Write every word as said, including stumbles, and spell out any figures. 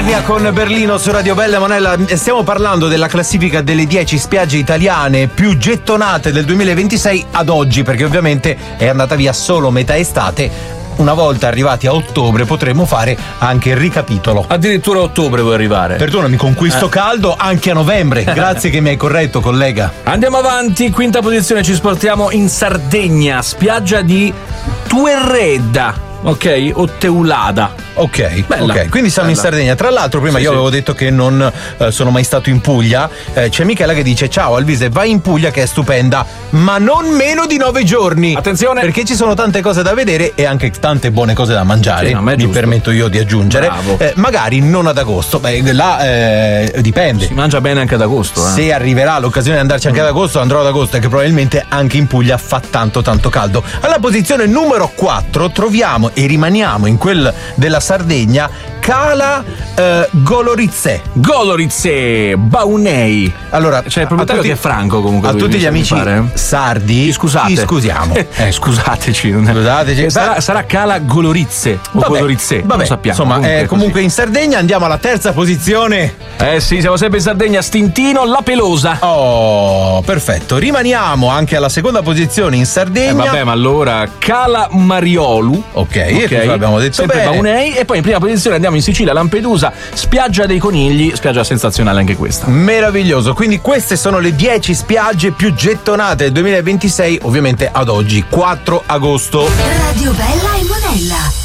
Con Berlino su Radio Bella Monella stiamo parlando della classifica delle dieci spiagge italiane più gettonate del duemilaventisei ad oggi, perché ovviamente è andata via solo metà estate. Una volta arrivati a ottobre potremo fare anche il ricapitolo. Addirittura a ottobre vuoi arrivare? Perdonami, con questo eh. caldo anche a novembre. Grazie che mi hai corretto, collega. Andiamo avanti, quinta posizione, ci sportiamo in Sardegna, spiaggia di Tuerredda. Ok, o Teulada. Ok, Bella. ok, quindi siamo Bella. in Sardegna. Tra l'altro prima sì, io sì. avevo detto che non eh, sono mai stato in Puglia. eh, C'è Michela che dice: ciao Alvise, vai in Puglia che è stupenda, ma non meno di nove giorni. Attenzione, perché ci sono tante cose da vedere e anche tante buone cose da mangiare, sì, no, mi giusto. permetto io di aggiungere. eh, Magari non ad agosto. Beh, là eh, dipende. Si mangia bene anche ad agosto, eh. Se arriverà l'occasione di andarci anche ad agosto, andrò ad agosto, perché probabilmente anche in Puglia fa tanto tanto caldo. Alla posizione numero quattro troviamo e rimaniamo in quel della Sardegna, Cala eh, Golorizze. Golorizze, Baunei. Allora, c'è il proprietario che è Franco comunque. A tutti gli amici sardi, ci scusate. Ci scusiamo. eh, scusateci. Non è... Scusateci. Sarà, sarà Cala Golorizze o vabbè, Golorizze, vabbè, non sappiamo. Insomma, comunque, eh, comunque in Sardegna andiamo alla terza posizione. Eh sì, siamo sempre in Sardegna, Stintino, La Pelosa. Oh, perfetto. Rimaniamo anche alla seconda posizione in Sardegna. Eh, vabbè, ma allora Cala Mariolu. Ok, okay. Abbiamo detto sempre bene. Baunei. E poi in prima posizione andiamo in Sicilia, Lampedusa, spiaggia dei Conigli, spiaggia sensazionale anche questa. Meraviglioso. Quindi queste sono le dieci spiagge più gettonate del duemilaventisei, ovviamente ad oggi, quattro agosto. Radio Bella e Monella.